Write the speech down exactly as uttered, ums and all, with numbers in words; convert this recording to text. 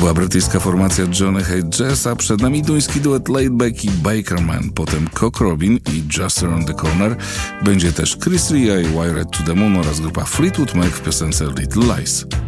była brytyjska formacja Johnny Hate Jazz, a przed nami duński duet Laidback i Bakerman, potem Cock Robin i Just Around the Corner. Będzie też Chris Ria i Wired to the Moon oraz grupa Fleetwood Mac w piosence Little Lies.